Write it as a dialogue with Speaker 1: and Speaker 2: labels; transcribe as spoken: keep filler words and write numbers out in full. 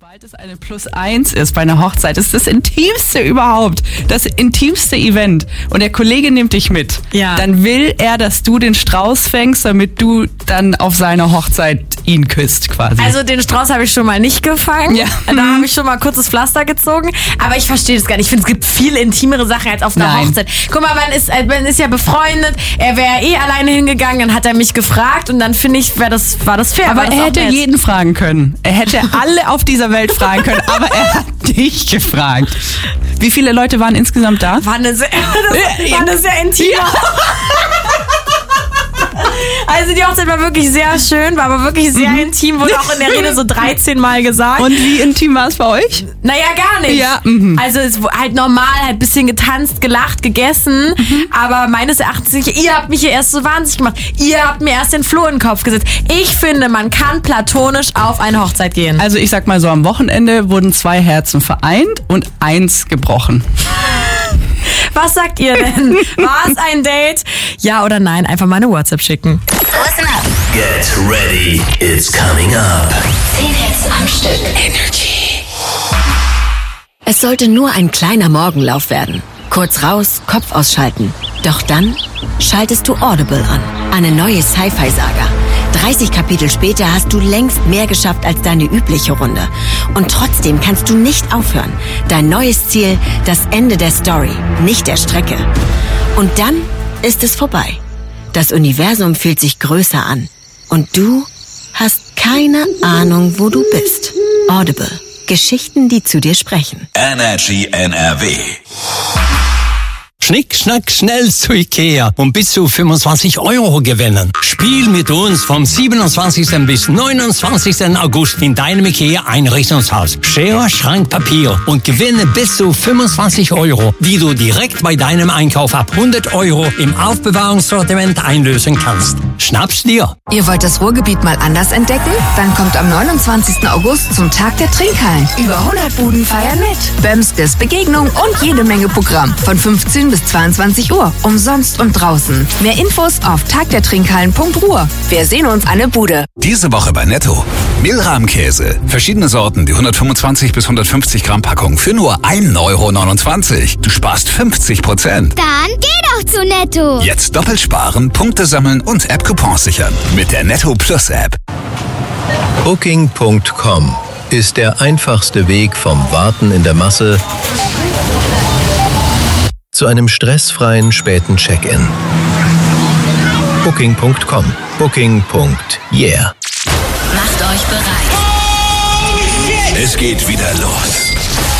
Speaker 1: Sobald es eine Plus eins ist bei einer Hochzeit, ist das Intimste überhaupt, das intimste Event und der Kollege nimmt dich mit,
Speaker 2: ja.
Speaker 1: Dann will er, dass du den Strauß fängst, damit du dann auf seiner Hochzeit ihn küsst quasi.
Speaker 2: Also den Strauß habe ich schon mal nicht gefangen,
Speaker 1: ja.
Speaker 2: Da habe ich schon mal kurzes Pflaster gezogen, aber ich verstehe das gar nicht. Ich finde, es gibt viel intimere Sachen als auf einer
Speaker 1: Nein.
Speaker 2: Hochzeit. Guck mal, man ist, man ist ja befreundet, er wäre eh alleine hingegangen, dann hat er mich gefragt und dann finde ich, wär das, war das fair.
Speaker 1: Aber
Speaker 2: das
Speaker 1: er hätte
Speaker 2: nett.
Speaker 1: jeden fragen können. Er hätte alle auf dieser Welt fragen können, aber er hat dich gefragt. Wie viele Leute waren insgesamt da?
Speaker 2: War eine sehr, das war eine sehr intime.
Speaker 1: Ja.
Speaker 2: Also die Hochzeit war wirklich sehr schön, war aber wirklich sehr mhm. intim, wurde auch in der Rede so dreizehn Mal gesagt.
Speaker 1: Und wie intim war es bei euch?
Speaker 2: Naja, gar nicht.
Speaker 1: Ja, mhm.
Speaker 2: Also es war halt normal, halt ein bisschen getanzt, gelacht, gegessen, mhm. aber meines Erachtens nicht. Ihr habt mich hier erst so wahnsinnig gemacht. Ihr habt mir erst den Floh in den Kopf gesetzt. Ich finde, man kann platonisch auf eine Hochzeit gehen.
Speaker 1: Also ich sag mal so, am Wochenende wurden zwei Herzen vereint und eins gebrochen.
Speaker 2: Was sagt ihr denn? War es ein Date? Ja oder nein? Einfach mal eine WhatsApp schicken.
Speaker 3: Listen up.
Speaker 4: Get ready, it's coming up.
Speaker 3: zehn Hits am Stück. Energy.
Speaker 5: Es sollte nur ein kleiner Morgenlauf werden. Kurz raus, Kopf ausschalten. Doch dann schaltest du Audible an. Eine neue Sci-Fi-Saga. dreißig Kapitel später hast du längst mehr geschafft als deine übliche Runde. Und trotzdem kannst du nicht aufhören. Dein neues Ziel, das Ende der Story, nicht der Strecke. Und dann ist es vorbei. Das Universum fühlt sich größer an. Und du hast keine Ahnung, wo du bist. Audible. Geschichten, die zu dir sprechen.
Speaker 4: Energy N R W.
Speaker 6: Schnick, schnack, schnell zu Ikea und bis zu fünfundzwanzig Euro gewinnen. Spiel mit uns vom siebenundzwanzigsten bis neunundzwanzigsten August in deinem Ikea-Einrichtungshaus. Schere, Schrank, Papier und gewinne bis zu fünfundzwanzig Euro, die du direkt bei deinem Einkauf ab hundert Euro im Aufbewahrungssortiment einlösen kannst. Schnapp's dir!
Speaker 7: Ihr wollt das Ruhrgebiet mal anders entdecken? Dann kommt am neunundzwanzigsten August zum Tag der Trinkhallen. Über hundert Buden feiern mit. Bömskes, Begegnung und jede Menge Programm. Von fünfzehn bis zweiundzwanzig Uhr. Umsonst und draußen. Mehr Infos auf tagdertrinkhallen punkt ruhr. Wir sehen uns an der Bude.
Speaker 4: Diese Woche bei Netto. Mehlrahmkäse. Verschiedene Sorten, die hundertfünfundzwanzig bis hundertfünfzig Gramm Packung für nur ein Euro neunundzwanzig. Du sparst fünfzig Prozent.
Speaker 8: Dann geh doch zu Netto.
Speaker 4: Jetzt doppelt sparen, Punkte sammeln und App-Coupons sichern. Mit der Netto Plus App.
Speaker 9: Booking punkt com ist der einfachste Weg vom Warten in der Masse zu einem stressfreien späten Check-in. Booking punkt com. Booking. Yeah.
Speaker 3: Macht euch bereit.
Speaker 4: Es geht wieder los.